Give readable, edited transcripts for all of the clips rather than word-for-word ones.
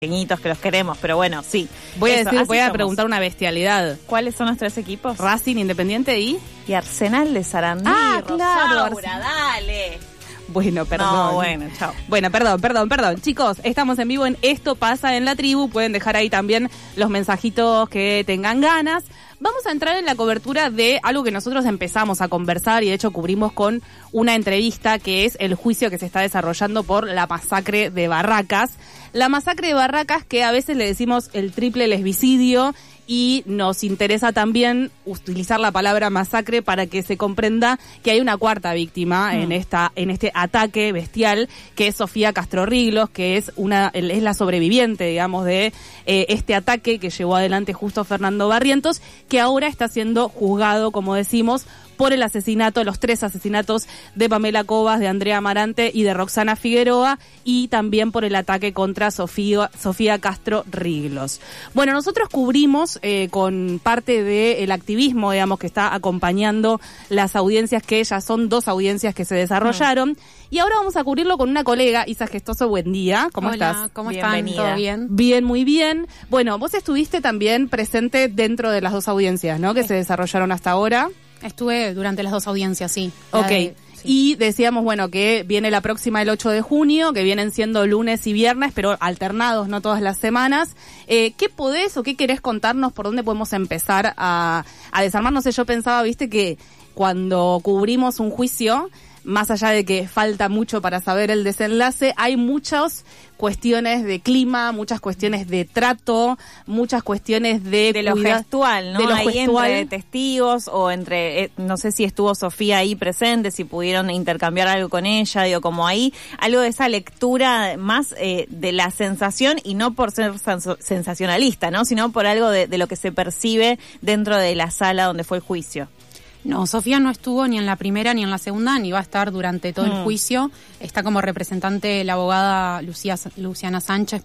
pequeñitos que los queremos, pero bueno, sí. Voy a preguntar una bestialidad. ¿Cuáles son los 3 equipos? Racing, Independiente y Arsenal de Sarandí. Ah, claro. Rosaura, dale. Bueno, perdón. No, bueno, chao. Bueno, perdón. Chicos, estamos en vivo en Esto Pasa en la Tribu. Pueden dejar ahí también los mensajitos que tengan ganas. Vamos a entrar en la cobertura de algo que nosotros empezamos a conversar y de hecho cubrimos con una entrevista, que es el juicio que se está desarrollando por la masacre de Barracas. La masacre de Barracas, que a veces le decimos el triple lesbicidio, y nos interesa también utilizar la palabra masacre para que se comprenda que hay una cuarta víctima en este ataque bestial, que es Sofía Castro Riglos, que es la sobreviviente, digamos, de este ataque que llevó adelante justo Fernando Barrientos, que ahora está siendo juzgado, como decimos, por el asesinato, los 3 asesinatos de Pamela Cobas, de Andrea Amarante y de Roxana Figueroa, y también por el ataque contra Sofía Castro Riglos. Bueno, nosotros cubrimos con parte del activismo, digamos, que está acompañando las audiencias, que ya son 2 audiencias que se desarrollaron, y ahora vamos a cubrirlo con una colega. Isa Gestoso, buen día, ¿cómo estás? Hola, ¿cómo están? ¿Todo bien? Bien, muy bien. Bueno, vos estuviste también presente dentro de las 2 audiencias, ¿no?, que se desarrollaron hasta ahora. Estuve durante las 2 audiencias, sí. Sí. Y decíamos, bueno, que viene la próxima el 8 de junio, que vienen siendo lunes y viernes, pero alternados, no todas las semanas. ¿Qué podés o qué querés contarnos? ¿Por dónde podemos empezar a desarmar? No sé, yo pensaba, viste, que cuando cubrimos un juicio, más allá de que falta mucho para saber el desenlace, hay muchas cuestiones de clima, muchas cuestiones de trato, muchas cuestiones de lo gestual, ¿no? De lo ahí gestual. Entre testigos o entre, no sé si estuvo Sofía ahí presente, si pudieron intercambiar algo con ella, digo, como ahí, algo de esa lectura más de la sensación, y no por ser sensacionalista, ¿no?, sino por algo de lo que se percibe dentro de la sala donde fue el juicio. No, Sofía no estuvo ni en la primera ni en la segunda, ni va a estar durante todo el juicio. Está como representante la abogada Luciana Sánchez,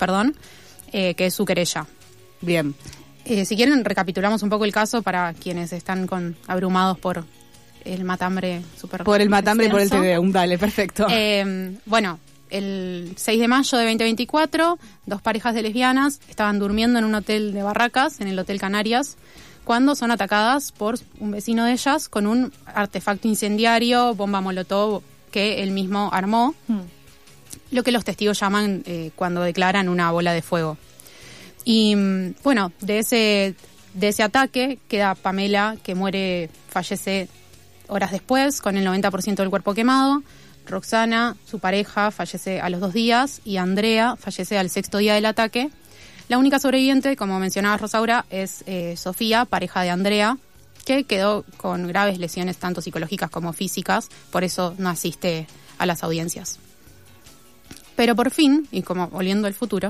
que es su querella. Bien. Si quieren, recapitulamos un poco el caso para quienes están abrumados por el matambre super. Por el matambre y por el extenso. TVO, dale, perfecto. Bueno, el 6 de mayo de 2024, 2 parejas de lesbianas estaban durmiendo en un hotel de Barracas, en el Hotel Canarias, cuando son atacadas por un vecino de ellas con un artefacto incendiario, bomba molotov, que él mismo armó, lo que los testigos llaman cuando declaran una bola de fuego. Y bueno, de ese ataque queda Pamela, que fallece horas después, con el 90% del cuerpo quemado. Roxana, su pareja, fallece a los 2 días, y Andrea fallece al 6º día del ataque. La única sobreviviente, como mencionaba Rosaura, es Sofía, pareja de Andrea, que quedó con graves lesiones tanto psicológicas como físicas, por eso no asiste a las audiencias. Pero por fin, y como volviendo al futuro,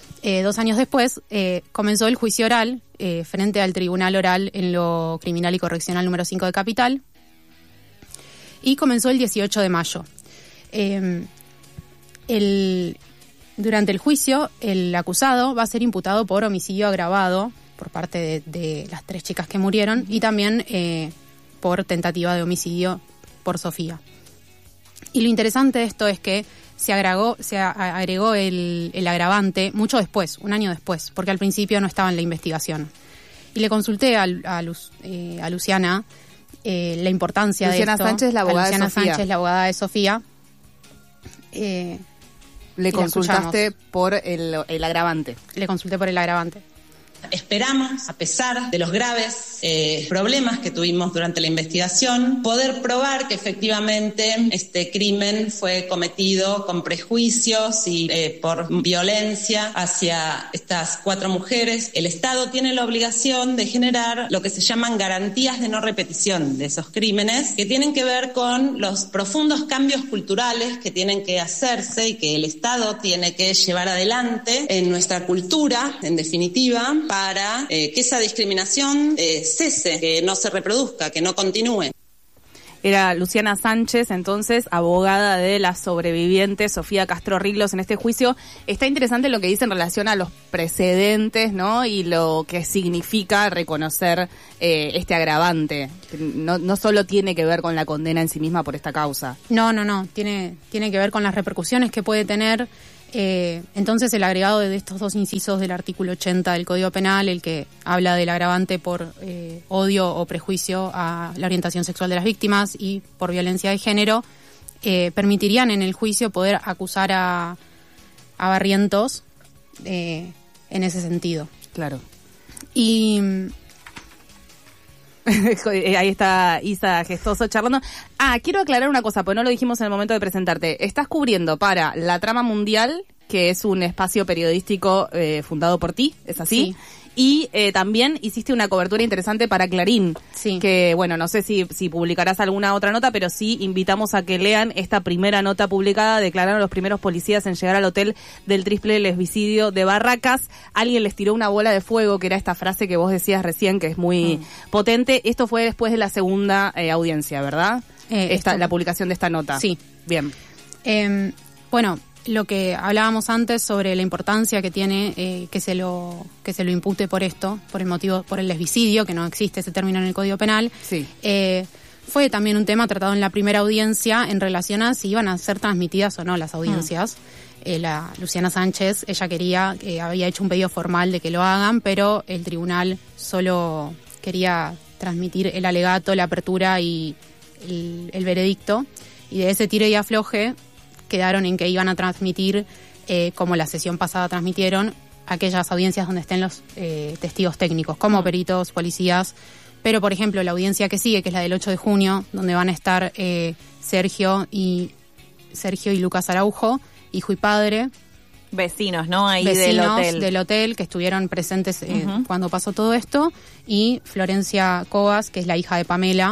2 años después, comenzó el juicio oral frente al Tribunal Oral en lo Criminal y Correccional número 5 de Capital, y comenzó el 18 de mayo. Durante el juicio, el acusado va a ser imputado por homicidio agravado por parte de las 3 chicas que murieron, y también por tentativa de homicidio por Sofía. Y lo interesante de esto es que se agregó el agravante mucho después, 1 año después, porque al principio no estaba en la investigación. Y le consulté a Luciana la importancia de esto. Luciana Sánchez, la abogada de Sofía. Luciana Sánchez, la abogada de Sofía. Le consultaste por el agravante. Le consulté por el agravante. Esperamos, a pesar de los graves problemas que tuvimos durante la investigación, poder probar que efectivamente este crimen fue cometido con prejuicios y por violencia hacia estas 4 mujeres. El Estado tiene la obligación de generar lo que se llaman garantías de no repetición de esos crímenes, que tienen que ver con los profundos cambios culturales que tienen que hacerse y que el Estado tiene que llevar adelante en nuestra cultura, en definitiva, para que esa discriminación cese, que no se reproduzca, que no continúe. Era Luciana Sánchez, entonces, abogada de la sobreviviente Sofía Castro Riglos en este juicio. Está interesante lo que dice en relación a los precedentes, ¿no?, y lo que significa reconocer este agravante. No solo tiene que ver con la condena en sí misma por esta causa. No. Tiene que ver con las repercusiones que puede tener Entonces el agregado de estos 2 incisos del artículo 80 del Código Penal, el que habla del agravante por odio o prejuicio a la orientación sexual de las víctimas y por violencia de género, permitirían en el juicio poder acusar a Barrientos en ese sentido. Claro. Y ahí está Isa Gestoso charlando. Quiero aclarar una cosa, porque no lo dijimos en el momento de presentarte. Estás cubriendo para La Trama Mundial, que es un espacio periodístico fundado por ti, ¿es así? Sí. Y también hiciste una cobertura interesante para Clarín, Sí. que bueno, no sé si publicarás alguna otra nota, pero sí invitamos a que lean esta primera nota publicada. Declararon los primeros policías en llegar al hotel del triple lesbicidio de Barracas. Alguien les tiró una bola de fuego, que era esta frase que vos decías recién, que es muy potente. Esto fue después de la segunda audiencia, ¿verdad? La publicación de esta nota. Sí. Bien. Bueno, lo que hablábamos antes sobre la importancia que tiene que se lo impute por esto, por el motivo, por el lesbicidio, que no existe ese término en el Código Penal. Sí. Fue también un tema tratado en la primera audiencia en relación a si iban a ser transmitidas o no las audiencias. La Luciana Sánchez, ella había hecho un pedido formal de que lo hagan, pero el tribunal solo quería transmitir el alegato, la apertura y el veredicto. Y de ese tire y afloje quedaron en que iban a transmitir, como la sesión pasada transmitieron, aquellas audiencias donde estén los testigos técnicos, como peritos, policías. Pero, por ejemplo, la audiencia que sigue, que es la del 8 de junio, donde van a estar Sergio y Lucas Araujo, hijo y padre. Vecinos, ¿no? Ahí Vecinos del hotel. que estuvieron presentes cuando pasó todo esto. Y Florencia Cobas, que es la hija de Pamela.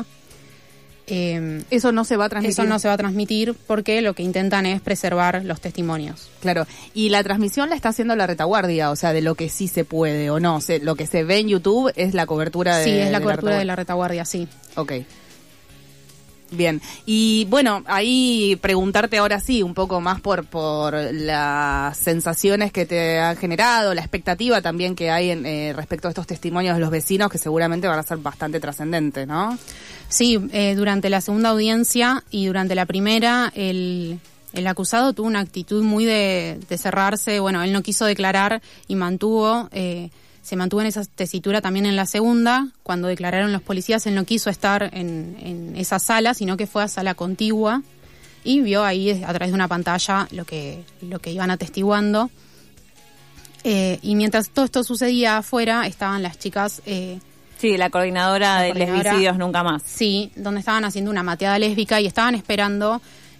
Eso no se va a transmitir. Eso no se va a transmitir porque lo que intentan es preservar los testimonios. Claro, y la transmisión la está haciendo la retaguardia, o sea, de lo que sí se puede o no. Lo que se ve en YouTube es la cobertura de... Sí, es la cobertura de la retaguardia, sí. Ok. Bien, y bueno, ahí preguntarte ahora sí un poco más por las sensaciones que te han generado, la expectativa también que hay respecto a estos testimonios de los vecinos, que seguramente van a ser bastante trascendentes, ¿no? Sí, durante la segunda audiencia y durante la primera, el acusado tuvo una actitud muy de cerrarse. Bueno, él no quiso declarar y se mantuvo en esa tesitura también en la segunda. Cuando declararon los policías, él no quiso estar en esa sala, sino que fue a sala contigua y vio ahí a través de una pantalla lo que iban atestiguando. Y mientras todo esto sucedía afuera, estaban las chicas... Sí, la coordinadora de lesbicidios Nunca Más. Sí, donde estaban haciendo una mateada lésbica y estaban esperando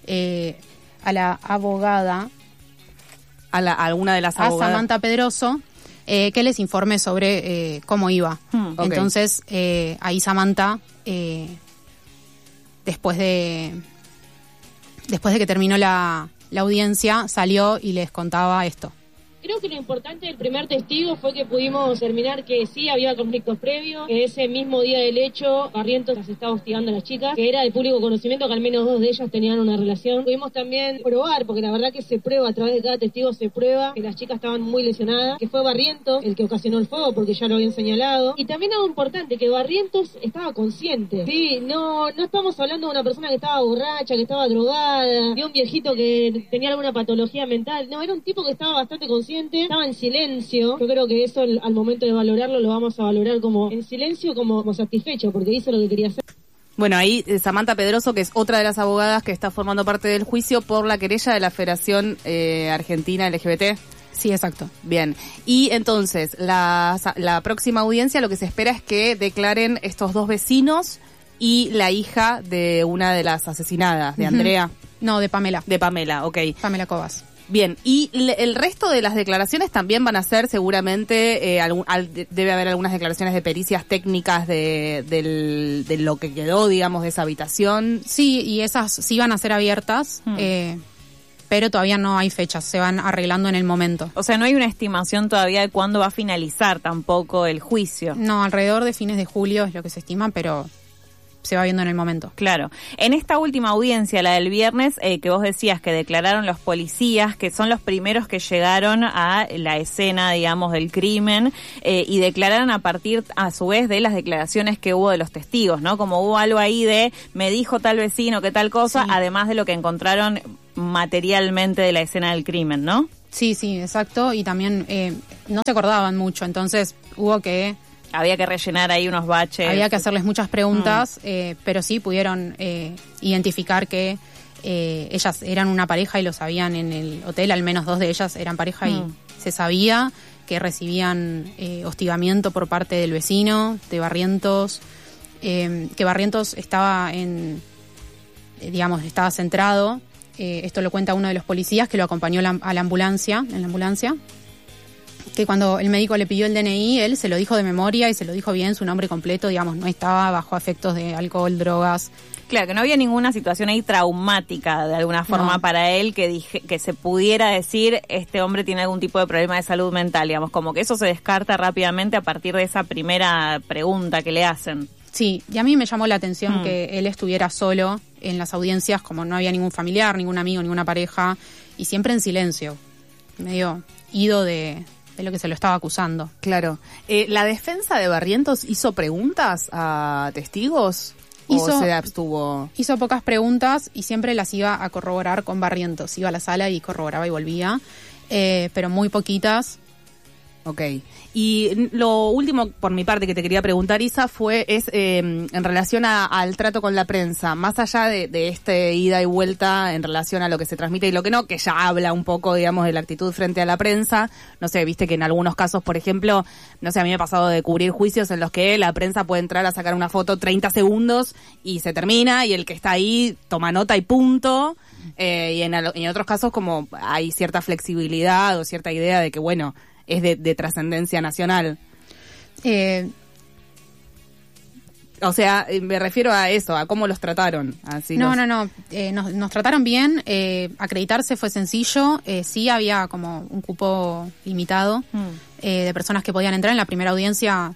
a la abogada, a alguna de las abogadas, a Samantha Pedroso, que les informe sobre cómo iba. Okay. Entonces, ahí Samantha, después de que terminó la audiencia, salió y les contaba esto. Creo que lo importante del primer testigo fue que pudimos determinar que sí había conflictos previos, que ese mismo día del hecho Barrientos las estaba hostigando a las chicas, que era de público conocimiento que al menos 2 de ellas tenían una relación. Pudimos también probar, porque la verdad que se prueba, a través de cada testigo se prueba que las chicas estaban muy lesionadas, que fue Barrientos el que ocasionó el fuego porque ya lo habían señalado. Y también algo importante, que Barrientos estaba consciente. Sí, no estamos hablando de una persona que estaba borracha, que estaba drogada, de un viejito que tenía alguna patología mental. No, era un tipo que estaba bastante consciente. Estaba en silencio. Yo creo que eso al momento de valorarlo lo vamos a valorar como en silencio, como satisfecho, porque hizo lo que quería hacer. Bueno, ahí Samantha Pedroso, que es otra de las abogadas que está formando parte del juicio por la querella de la Federación Argentina LGBT. Sí, exacto. Bien, y entonces la próxima audiencia lo que se espera es que declaren estos 2 vecinos y la hija de una de las asesinadas, de Andrea. No, de Pamela. De Pamela, ok. Pamela Cobas. Bien, y el resto de las declaraciones también van a ser seguramente, debe haber algunas declaraciones de pericias técnicas de lo que quedó, digamos, de esa habitación. Sí, y esas sí van a ser abiertas, pero todavía no hay fechas, se van arreglando en el momento. O sea, no hay una estimación todavía de cuándo va a finalizar tampoco el juicio. No, alrededor de fines de julio es lo que se estima, pero se va viendo en el momento. Claro. En esta última audiencia, la del viernes, que vos decías que declararon los policías, que son los primeros que llegaron a la escena, digamos, del crimen, y declararon a partir, a su vez, de las declaraciones que hubo de los testigos, ¿no? Como hubo algo ahí de, me dijo tal vecino que tal cosa, sí, además de lo que encontraron materialmente de la escena del crimen, ¿no? Sí, exacto. Y también no se acordaban mucho, entonces hubo que... Había que rellenar ahí unos baches. Había que hacerles muchas preguntas, pero sí pudieron identificar que ellas eran una pareja y lo sabían en el hotel, al menos 2 de ellas eran pareja y se sabía que recibían hostigamiento por parte del vecino, de Barrientos, que Barrientos estaba estaba centrado. Esto lo cuenta uno de los policías que lo acompañó a la ambulancia, que cuando el médico le pidió el DNI, él se lo dijo de memoria y se lo dijo bien, su nombre completo, no estaba bajo efectos de alcohol, drogas. Claro, que no había ninguna situación ahí traumática de alguna forma para él que se pudiera decir este hombre tiene algún tipo de problema de salud mental, como que eso se descarta rápidamente a partir de esa primera pregunta que le hacen. Sí, y a mí me llamó la atención que él estuviera solo en las audiencias, como no había ningún familiar, ningún amigo, ninguna pareja, y siempre en silencio, medio ido de lo que se lo estaba acusando. Claro. ¿La defensa de Barrientos hizo preguntas a testigos o se abstuvo? Hizo pocas preguntas y siempre las iba a corroborar con Barrientos. Iba a la sala y corroboraba y volvía, pero muy poquitas. Ok. Y lo último, por mi parte, que te quería preguntar, Isa, es en relación al trato con la prensa, más allá de este ida y vuelta en relación a lo que se transmite y lo que no, que ya habla un poco, digamos, de la actitud frente a la prensa. No sé, viste que en algunos casos, por ejemplo, no sé, a mí me ha pasado de cubrir juicios en los que la prensa puede entrar a sacar una foto 30 segundos y se termina, y el que está ahí toma nota y punto. Y en otros casos, como hay cierta flexibilidad o cierta idea de que, bueno, es de trascendencia nacional. O sea, me refiero a eso, a cómo los trataron. Así No. Nos trataron bien. Acreditarse fue sencillo. Sí había como un cupo limitado de personas que podían entrar. En la primera audiencia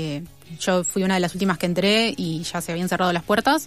yo fui una de las últimas que entré y ya se habían cerrado las puertas.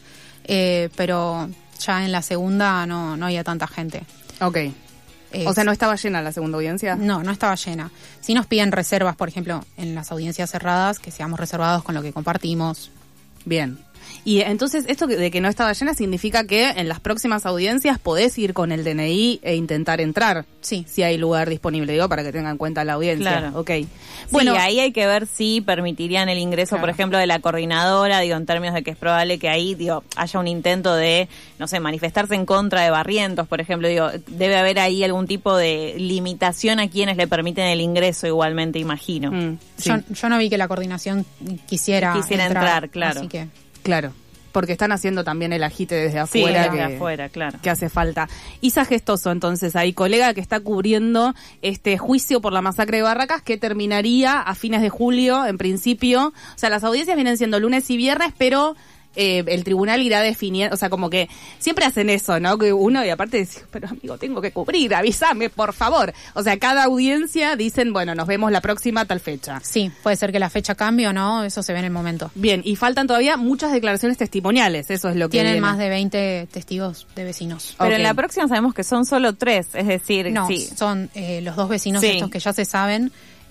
Pero ya en la segunda no había tanta gente. Ok. O sea, ¿no estaba llena la segunda audiencia? No estaba llena. Sí nos piden reservas, por ejemplo, en las audiencias cerradas, que seamos reservados con lo que compartimos. Bien. Y entonces, esto de que no estaba llena significa que en las próximas audiencias podés ir con el DNI e intentar entrar. Sí. Si hay lugar disponible, digo, para que tengan en cuenta la audiencia. Claro. Ok. Bueno, sí, ahí hay que ver si permitirían el ingreso, por ejemplo, de la coordinadora, en términos de que es probable que ahí, haya un intento de, no sé, manifestarse en contra de Barrientos, por ejemplo, debe haber ahí algún tipo de limitación a quienes le permiten el ingreso igualmente, imagino. Sí. Yo no vi que la coordinación quisiera entrar, claro. Así que... Claro, porque están haciendo también el agite desde afuera. Sí, desde afuera, claro. Que hace falta. Isa Gestoso, entonces, ahí, colega que está cubriendo este juicio por la masacre de Barracas, que terminaría a fines de julio, en principio. O sea, las audiencias vienen siendo lunes y viernes, pero el tribunal irá definiendo, o sea, como que siempre hacen eso, ¿no? Que uno, y aparte dice, pero amigo, tengo que cubrir, avísame, por favor. O sea, cada audiencia dicen, bueno, nos vemos la próxima tal fecha. Sí, puede ser que la fecha cambie o no, eso se ve en el momento. Bien, y faltan todavía muchas declaraciones testimoniales, eso es lo que tienen viene. Más de 20 testigos de vecinos. Pero en la próxima sabemos que son solo 3, es decir... No, sí. Son los 2 vecinos estos que ya se saben,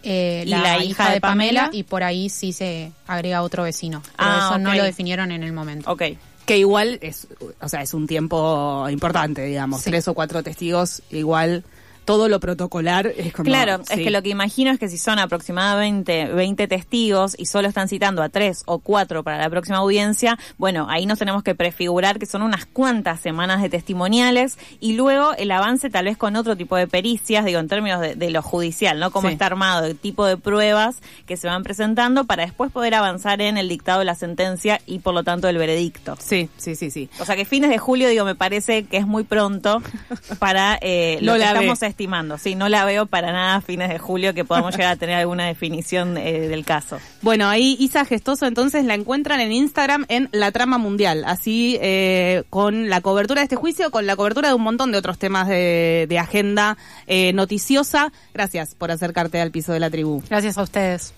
la hija de Pamela, y por ahí sí se agrega otro vecino. Pero eso no lo definieron en el momento. Ok. Que igual es un tiempo importante, digamos. Sí. 3 o 4 testigos, igual todo lo protocolar es como... Claro, sí. Es que lo que imagino es que si son aproximadamente 20 testigos y solo están citando a 3 o 4 para la próxima audiencia, bueno, ahí nos tenemos que prefigurar que son unas cuantas semanas de testimoniales y luego el avance tal vez con otro tipo de pericias, en términos de lo judicial, ¿no? Cómo está armado, el tipo de pruebas que se van presentando para después poder avanzar en el dictado de la sentencia y por lo tanto el veredicto. Sí. O sea que fines de julio, me parece que es muy pronto para lo que estamos estimando. Sí, no la veo para nada a fines de julio que podamos llegar a tener alguna definición del caso. Bueno, ahí Isa Gestoso entonces la encuentran en Instagram en La Trama Mundial, así con la cobertura de este juicio, con la cobertura de un montón de otros temas de agenda noticiosa. Gracias por acercarte al piso de la tribu. Gracias a ustedes.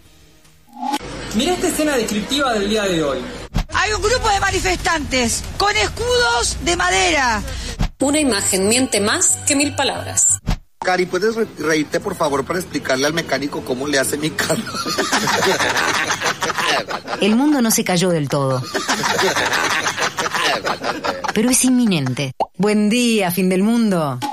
Mirá esta escena descriptiva del día de hoy. Hay un grupo de manifestantes con escudos de madera. Una imagen miente más que 1000 palabras. Cari, ¿puedes reírte, por favor, para explicarle al mecánico cómo le hace mi carro? El mundo no se cayó del todo. Pero es inminente. Buen día, fin del mundo.